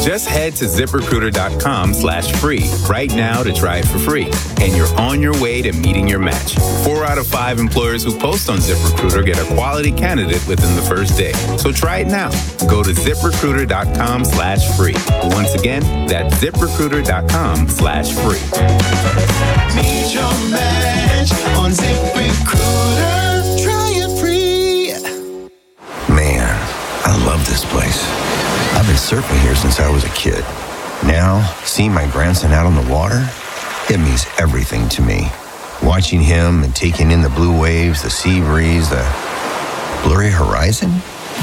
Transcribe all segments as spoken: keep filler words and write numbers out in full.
Just head to ZipRecruiter.com slash free right now to try it for free. And you're on your way to meeting your match. Four out of five employers who post on ZipRecruiter get a quality candidate within the first day. So try it now. Go to ZipRecruiter.com slash free. Once again, that's ZipRecruiter.com slash free. Meet your match on ZipRecruiter. Try it free. Man, I love this place. I've been surfing here since I was a kid. Now, seeing my grandson out on the water, it means everything to me. Watching him and taking in the blue waves, the sea breeze, the blurry horizon.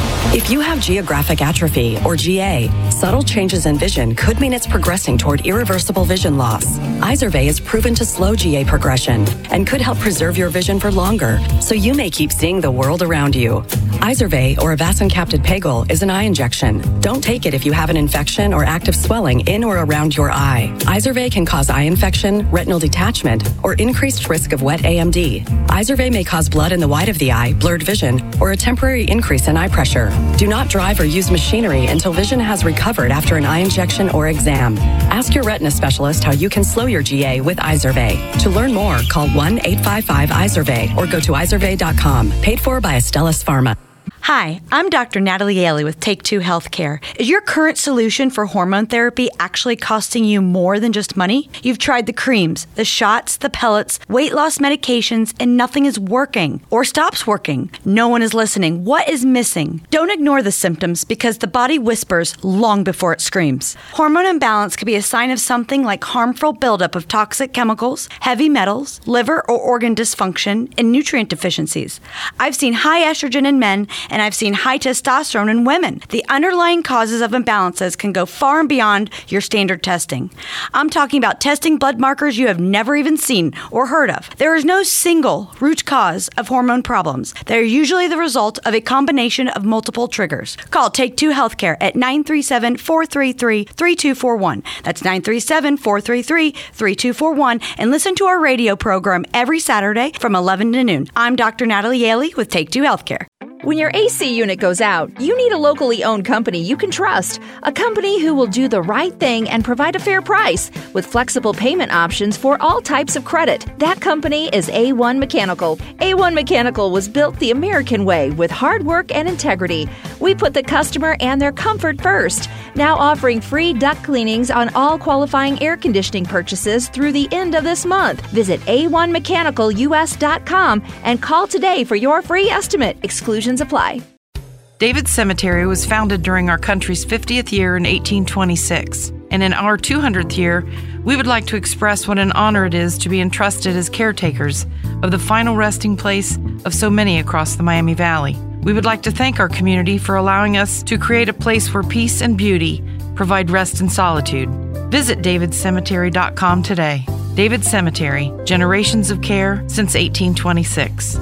If you have geographic atrophy, or G A, subtle changes in vision could mean it's progressing toward irreversible vision loss. Izervay is proven to slow G A progression and could help preserve your vision for longer, so you may keep seeing the world around you. Izervay, or avacincaptad pegol, is an eye injection. Don't take it if you have an infection or active swelling in or around your eye. Izervay can cause eye infection, retinal detachment, or increased risk of wet A M D. Izervay may cause blood in the white of the eye, blurred vision, or a temporary increase in eye pressure. Do not drive or use machinery until vision has recovered after an eye injection or exam. Ask your retina specialist how you can slow your G A with Izervay. To learn more, call one eight five five Izervay or go to izervay dot com. Paid for by Astellas Pharma. Hi, I'm Doctor Natalie Yaley with Take Two Healthcare. Is your current solution for hormone therapy actually costing you more than just money? You've tried the creams, the shots, the pellets, weight loss medications, and nothing is working or stops working. No one is listening. What is missing? Don't ignore the symptoms because the body whispers long before it screams. Hormone imbalance could be a sign of something like harmful buildup of toxic chemicals, heavy metals, liver or organ dysfunction, and nutrient deficiencies. I've seen high estrogen in men and I've seen high testosterone in women. The underlying causes of imbalances can go far and beyond your standard testing. I'm talking about testing blood markers you have never even seen or heard of. There is no single root cause of hormone problems. They're usually the result of a combination of multiple triggers. Call Take Two Healthcare at nine three seven, four three three, three two four one. That's nine three seven, four three three, three two four one. And listen to our radio program every Saturday from eleven to noon. I'm Doctor Natalie Yaley with Take Two Healthcare. When your A C unit goes out, you need a locally owned company you can trust. A company who will do the right thing and provide a fair price with flexible payment options for all types of credit. That company is A one Mechanical. A one Mechanical was built the American way with hard work and integrity. We put the customer and their comfort first. Now offering free duct cleanings on all qualifying air conditioning purchases through the end of this month. Visit A one mechanical U S dot com and call today for your free estimate. Exclusions apply. David Cemetery was founded during our country's fiftieth year in eighteen twenty-six. And in our two hundredth year, we would like to express what an honor it is to be entrusted as caretakers of the final resting place of so many across the Miami Valley. We would like to thank our community for allowing us to create a place where peace and beauty provide rest and solitude. Visit david cemetery dot com today. David Cemetery, generations of care since eighteen twenty-six.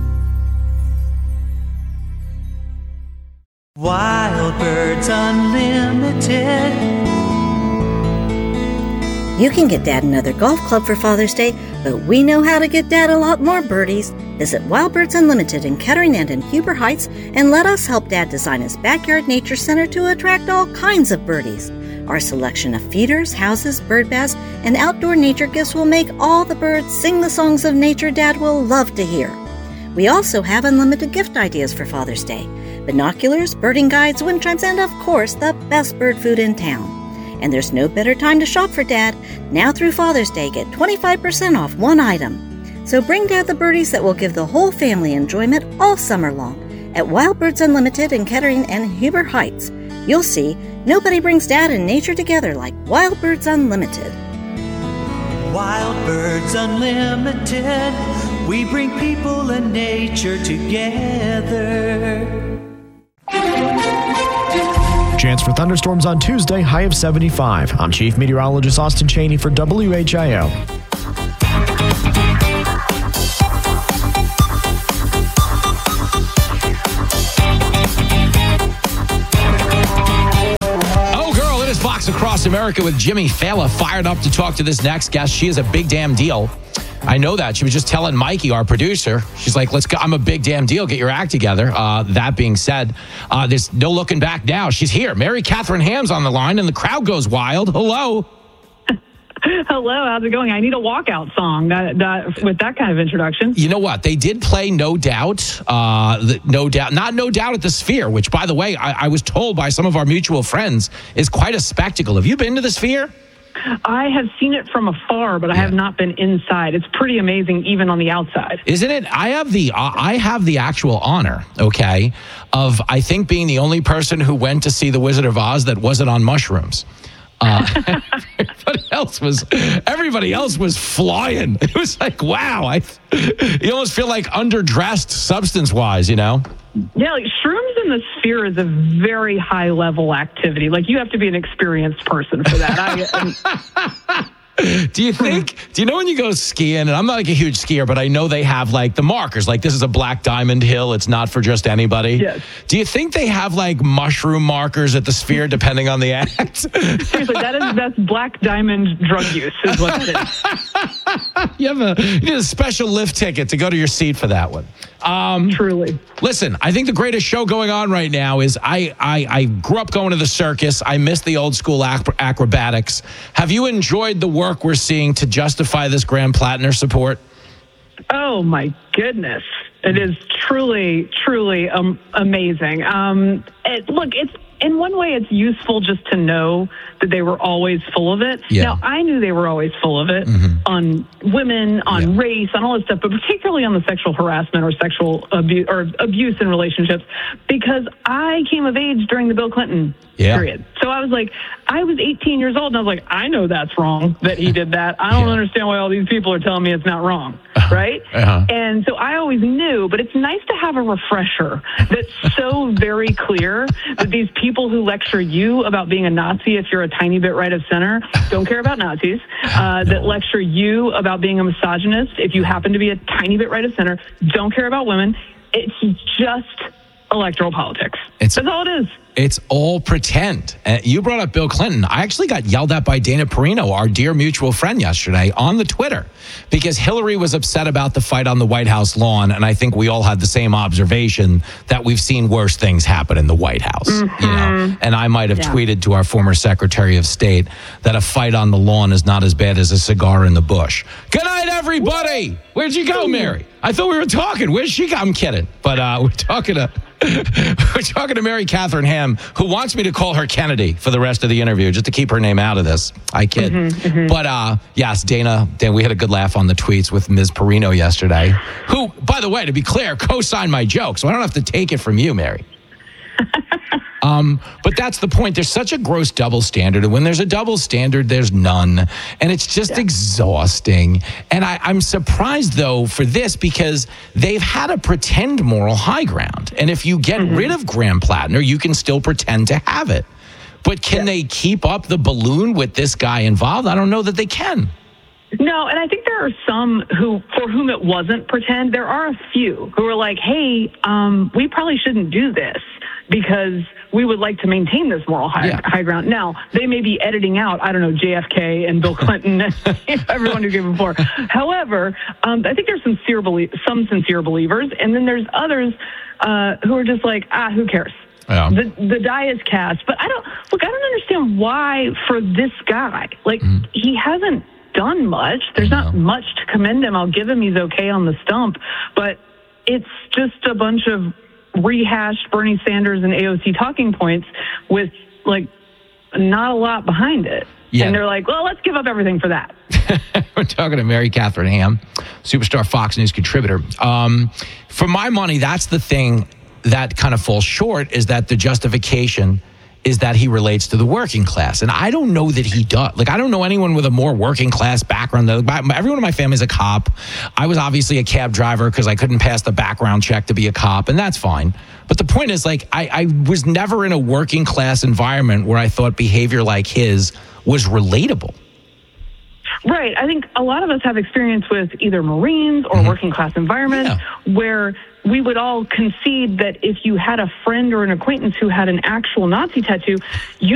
Wild Birds Unlimited. You can get Dad another golf club for Father's Day, but we know how to get Dad a lot more birdies. Visit Wild Birds Unlimited in Kettering and in Huber Heights and let us help Dad design his backyard nature center to attract all kinds of birdies. Our selection of feeders, houses, bird baths, and outdoor nature gifts will make all the birds sing the songs of nature Dad will love to hear. We also have unlimited gift ideas for Father's Day. Binoculars, birding guides, wind chimes, and of course, the best bird food in town. And there's no better time to shop for Dad. Now through Father's Day, get twenty-five percent off one item. So bring Dad the birdies that will give the whole family enjoyment all summer long at Wild Birds Unlimited in Kettering and Huber Heights. You'll see, nobody brings Dad and nature together like Wild Birds Unlimited. Wild Birds Unlimited. We bring people and nature together. Chance for thunderstorms on Tuesday, high of seventy-five. I'm Chief Meteorologist Austin Cheney for W H I O. Fox Across America with Jimmy Fallon fired up to talk to this next guest. She is a big damn deal. I know that. She was just telling Mikey, our producer, she's like, let's go. I'm a big damn deal. Get your act together. Uh, that being said, uh, there's no looking back now. She's here. Mary Catherine Ham's on the line, and the crowd goes wild. Hello. Hello, how's it going? I need a walkout song that, that with that kind of introduction. You know what? They did play No Doubt, uh, the, No Doubt, not No Doubt at the Sphere, which, by the way, I, I was told by some of our mutual friends is quite a spectacle. Have you been to the Sphere? I have seen it from afar, but I have not been inside. It's pretty amazing, even on the outside. Isn't it? I have the uh, I have the actual honor, okay, of I think being the only person who went to see The Wizard of Oz that wasn't on mushrooms. Uh, everybody else was everybody else was flying. It was like, wow, I you almost feel like underdressed substance wise, you know? Yeah, like shrooms in the Sphere is a very high level activity. Like you have to be an experienced person for that. I, Do you think, do you know when you go skiing, and I'm not like a huge skier, but I know they have like the markers, like this is a black diamond hill. It's not for just anybody. Yes. Do you think they have like mushroom markers at the Sphere depending on the act? Seriously, that is, that's black diamond drug use is what it is. you, have a, you need a special lift ticket to go to your seat for that one. Um, Truly. Listen, I think the greatest show going on right now is I, I, I grew up going to the circus. I miss the old school ac- acrobatics. Have you enjoyed the work we're seeing to justify this Graham Plattner support? Oh, my goodness. It is truly, truly um, amazing. Um, it, look, it's in one way, it's useful just to know that they were always full of it. Yeah. Now, I knew they were always full of it mm-hmm. on women, on yeah. race, on all this stuff, but particularly on the sexual harassment or sexual abuse or abuse in relationships, because I came of age during the Bill Clinton yeah. period. So I was like, I was eighteen years old, and I was like, I know that's wrong that he did that. I don't yeah. understand why all these people are telling me it's not wrong, right? Uh-huh. And so I always knew, but it's nice to have a refresher that's so very clear that these people who lecture you about being a Nazi if you're a tiny bit right of center don't care about Nazis, uh, that lecture you about being a misogynist if you happen to be a tiny bit right of center, don't care about women. It's just electoral politics. It's, That's all it is. It's all pretend. Uh, you brought up Bill Clinton. I actually got yelled at by Dana Perino, our dear mutual friend, yesterday on the Twitter because Hillary was upset about the fight on the White House lawn. And I think we all had the same observation that we've seen worse things happen in the White House. Mm-hmm. You know? And I might have yeah. tweeted to our former Secretary of State that a fight on the lawn is not as bad as a cigar in the bush. Good night, everybody. Where'd you go, Mary? I thought we were talking. Where's she go? I'm kidding. But uh, we're talking to... We're talking to Mary Catherine Ham, who wants me to call her Kennedy for the rest of the interview, just to keep her name out of this. I kid. Mm-hmm, mm-hmm. But uh, yes, Dana, Dana, we had a good laugh on the tweets with Miz Perino yesterday, who, by the way, to be clear, co-signed my joke, so I don't have to take it from you, Mary. Um, but that's the point. There's such a gross double standard. And when there's a double standard, there's none. And it's just yeah. exhausting. And I, I'm surprised, though, for this because they've had a pretend moral high ground. And if you get mm-hmm. rid of Graham Plattner, you can still pretend to have it. But can yeah. they keep up the balloon with this guy involved? I don't know that they can. No, and I think there are some who, for whom it wasn't pretend. There are a few who are like, hey, um, we probably shouldn't do this because we would like to maintain this moral high, yeah. high ground. Now, they may be editing out, I don't know, J F K and Bill Clinton and everyone who came before. However, um, I think there's sincere belie- some sincere believers, and then there's others uh, who are just like, ah, who cares? Yeah. The the die is cast. But I don't, look, I don't understand why for this guy, like, mm. he hasn't done much. There's not much to commend him. I'll give him he's okay on the stump, but it's just a bunch of rehashed Bernie Sanders and A O C talking points with like not a lot behind it. Yeah. And they're like, well, let's give up everything for that. We're talking to Mary Catherine Ham, superstar Fox News contributor. Um, for my money, that's the thing that kind of falls short is that the justification is that he relates to the working class. And I don't know that he does. Like, I don't know anyone with a more working class background. Everyone in my family is a cop. I was obviously a cab driver because I couldn't pass the background check to be a cop, and that's fine. But the point is, like, I, I was never in a working class environment where I thought behavior like his was relatable. Right. I think a lot of us have experience with either Marines or mm-hmm. working class environments yeah. where we would all concede that if you had a friend or an acquaintance who had an actual Nazi tattoo, you